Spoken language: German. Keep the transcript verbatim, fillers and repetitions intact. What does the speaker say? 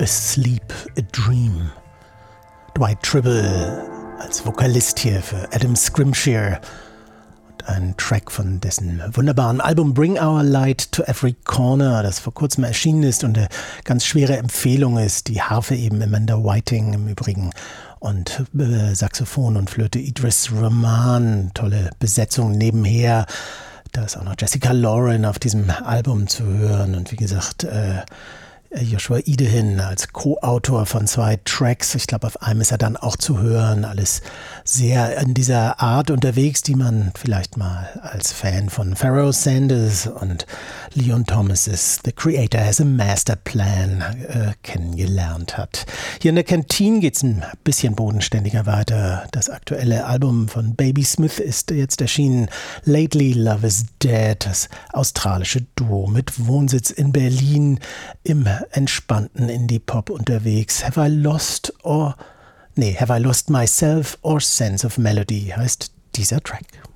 Asleep, a Dream. Dwight Tribble als Vokalist hier für Adam Scrimshire. Und ein Track von dessen wunderbaren Album Bring Our Light to Every Corner, das vor kurzem erschienen ist und eine ganz schwere Empfehlung ist. Die Harfe eben Amanda Whiting im Übrigen und äh, Saxophon und Flöte Idris Rahman. Tolle Besetzung nebenher. Da ist auch noch Jessica Lauren auf diesem Album zu hören und wie gesagt äh, Joshua Idehin als Co-Autor von zwei Tracks. Ich glaube, auf einem ist er dann auch zu hören. Alles sehr in dieser Art unterwegs, die man vielleicht mal als Fan von Pharoah Sanders und Leon Thomas's The Creator Has a Master Plan äh, kennengelernt hat. Hier in der Kantine geht es ein bisschen bodenständiger weiter. Das aktuelle Album von Baby Smith ist jetzt erschienen. Lately Love is Dead, das australische Duo mit Wohnsitz in Berlin im entspannten Indie-Pop unterwegs. Have I lost or... Nee, Have I lost myself or sense of melody heißt dieser Track.